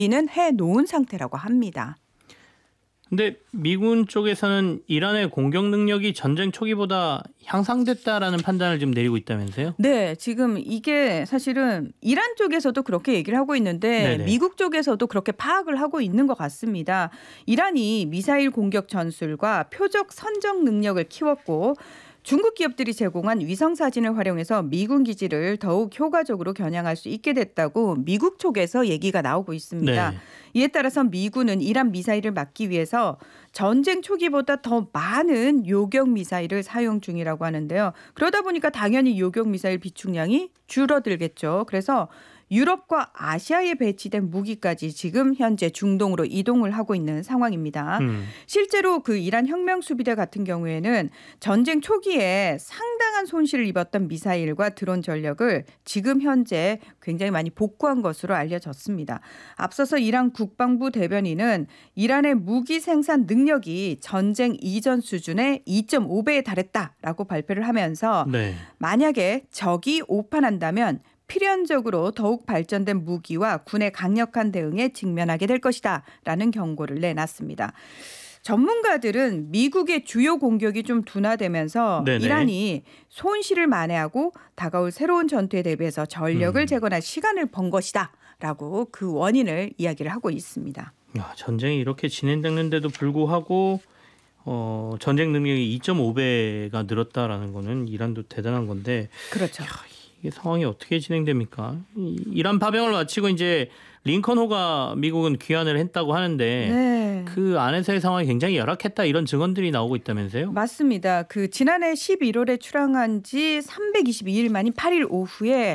는 해놓은 상태라고 합니다. 근데 미군 쪽에서는 이란의 공격 능력이 전쟁 초기보다 향상됐다라는 판단을 지금 내리고 있다면서요? 네, 지금 이게 사실은 이란 쪽에서도 그렇게 얘기를 하고 있는데 네네. 미국 쪽에서도 그렇게 파악을 하고 있는 것 같습니다. 이란이 미사일 공격 전술과 표적 선정 능력을 키웠고 중국 기업들이 제공한 위성 사진을 활용해서 미군 기지를 더욱 효과적으로 겨냥할 수 있게 됐다고 미국 쪽에서 얘기가 나오고 있습니다. 네. 이에 따라서 미군은 이란 미사일을 막기 위해서 전쟁 초기보다 더 많은 요격 미사일을 사용 중이라고 하는데요. 그러다 보니까 당연히 요격 미사일 비축량이 줄어들겠죠. 그래서 유럽과 아시아에 배치된 무기까지 지금 현재 중동으로 이동을 하고 있는 상황입니다. 실제로 그 이란 혁명수비대 같은 경우에는 전쟁 초기에 상당한 손실을 입었던 미사일과 드론 전력을 지금 현재 굉장히 많이 복구한 것으로 알려졌습니다. 앞서서 이란 국방부 대변인은 이란의 무기 생산 능력이 전쟁 이전 수준의 2.5배에 달했다라고 발표를 하면서 네. 만약에 적이 오판한다면 필연적으로 더욱 발전된 무기와 군의 강력한 대응에 직면하게 될 것이다라는 경고를 내놨습니다. 전문가들은 미국의 주요 공격이 좀 둔화되면서 네네. 이란이 손실을 만회하고 다가올 새로운 전투에 대비해서 전력을 재건할 시간을 번 것이다라고 그 원인을 이야기를 하고 있습니다. 야, 전쟁이 이렇게 진행됐는데도 불구하고 전쟁 능력이 2.5배가 늘었다라는 거는 이란도 대단한 건데. 그렇죠. 야, 이게 상황이 어떻게 진행됩니까? 이란 파병을 마치고 이제 링컨호가 미국은 귀환을 했다고 하는데 네. 그 안에서의 상황이 굉장히 열악했다 이런 증언들이 나오고 있다면서요? 맞습니다. 그 지난해 11월에 출항한 지 322일 만인 8일 오후에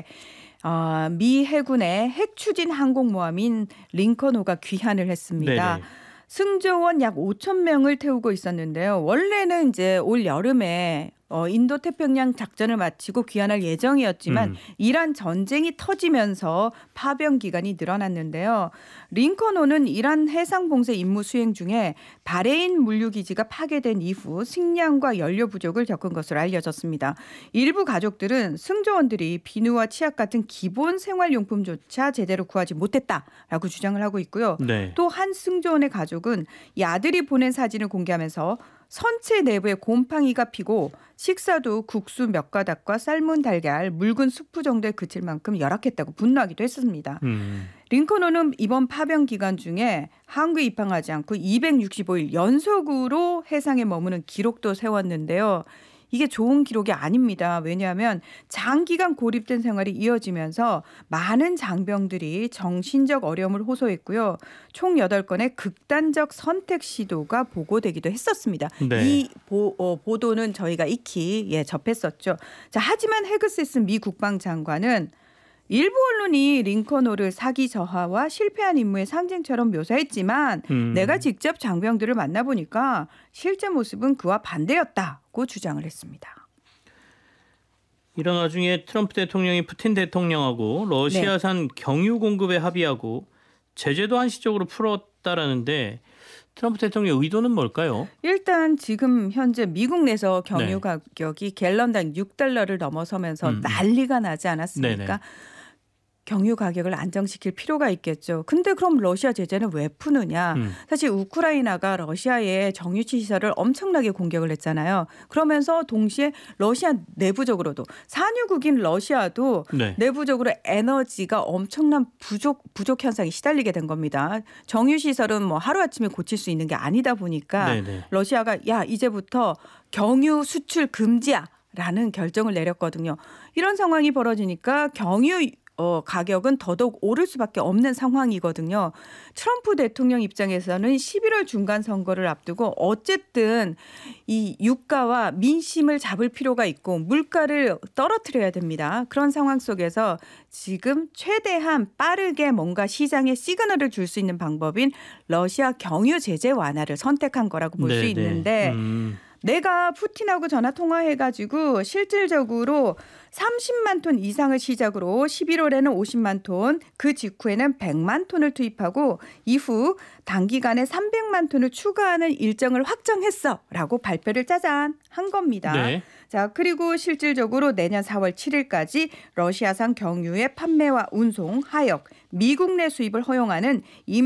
미 해군의 핵 추진 항공모함인 링컨호가 귀환을 했습니다. 네네. 승조원 약 5천 명을 태우고 있었는데요. 원래는 이제 올 여름에 인도 태평양 작전을 마치고 귀환할 예정이었지만 이란 전쟁이 터지면서 파병 기간이 늘어났는데요. 링컨호는 이란 해상 봉쇄 임무 수행 중에 바레인 물류 기지가 파괴된 이후 식량과 연료 부족을 겪은 것으로 알려졌습니다. 일부 가족들은 승조원들이 비누와 치약 같은 기본 생활용품조차 제대로 구하지 못했다라고 주장을 하고 있고요. 네. 또 한 승조원의 가족은 이 아들이 보낸 사진을 공개하면서 선체 내부에 곰팡이가 피고 식사도 국수 몇 가닥과 삶은 달걀, 묽은 수프 정도에 그칠 만큼 열악했다고 분노하기도 했습니다. 링컨호는 이번 파병 기간 중에 항구에 입항하지 않고 265일 연속으로 해상에 머무는 기록도 세웠는데요. 이게 좋은 기록이 아닙니다. 왜냐하면 장기간 고립된 생활이 이어지면서 많은 장병들이 정신적 어려움을 호소했고요. 총 8건의 극단적 선택 시도가 보고되기도 했었습니다. 네. 이 보도는 저희가 익히 접했었죠. 자, 하지만 헤그세스 미 국방장관은 일부 언론이 링컨호를 사기 저하와 실패한 임무의 상징처럼 묘사했지만 내가 직접 장병들을 만나보니까 실제 모습은 그와 반대였다고 주장을 했습니다. 이런 와중에 트럼프 대통령이 푸틴 대통령하고 러시아산 경유 공급에 합의하고 제재도 한시적으로 풀었다라는데 트럼프 대통령의 의도는 뭘까요? 일단 지금 현재 미국 내에서 경유 가격이 갤런당 $6를 넘어서면서 난리가 나지 않았습니까? 네네. 경유 가격을 안정시킬 필요가 있겠죠. 근데 그럼 러시아 제재는 왜 푸느냐? 사실 우크라이나가 러시아의 정유치 시설을 엄청나게 공격을 했잖아요. 그러면서 동시에 러시아 내부적으로도 산유국인 러시아도 내부적으로 에너지가 엄청난 부족 현상이 시달리게 된 겁니다. 정유 시설은 뭐 하루아침에 고칠 수 있는 게 아니다 보니까 러시아가 야 이제부터 경유 수출 금지야라는 결정을 내렸거든요. 이런 상황이 벌어지니까 경유 가격은 더더욱 오를 수밖에 없는 상황이거든요. 트럼프 대통령 입장에서는 11월 중간 선거를 앞두고 어쨌든 이 유가와 민심을 잡을 필요가 있고 물가를 떨어뜨려야 됩니다. 그런 상황 속에서 지금 최대한 빠르게 뭔가 시장에 시그널을 줄 수 있는 방법인 러시아 경유 제재 완화를 선택한 거라고 볼 수 있는데 내가 푸틴하고 전화 통화해가지고 실질적으로 30만 톤 이상을 시작으로 11월에는 50만 톤, 그 직후에는 100만 톤을 투입하고 이후 단기간에 300만 톤을 추가하는 일정을 확정했어라고 발표를 짜잔 한 겁니다. 네. 자, 그리고 실질적으로 내년 4월 7일까지 러시아산 경유의 판매와 운송, 하역, 미국 내 수입을 허용하는